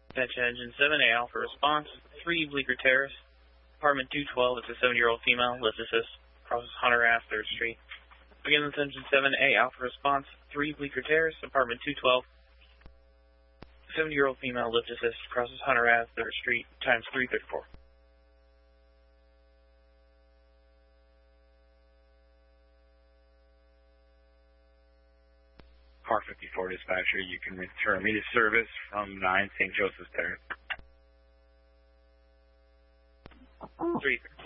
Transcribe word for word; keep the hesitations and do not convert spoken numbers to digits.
Attention Engine seven A, Alpha response, three Bleecker Terrace, apartment two twelve, it's a seventy-year-old female, lift assist, crosses Hunter Ave, third Street. Again, that's Engine seven A, Alpha response, three Bleecker Terrace, apartment two twelve, seventy-year-old female, lift assist, crosses Hunter Ave, third Street, times three thirty-four. Car fifty-four dispatcher, you can return me to service from nine Saint Joseph's Terrace. three thirty.